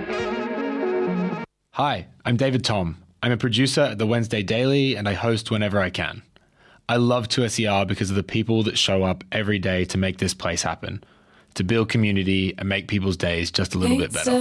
Hi, I'm David Tom. I'm a producer at the Wednesday Daily and I host whenever I can. I love 2SER because of the people that show up every day to make this place happen, to build community and make people's days just a little bit better.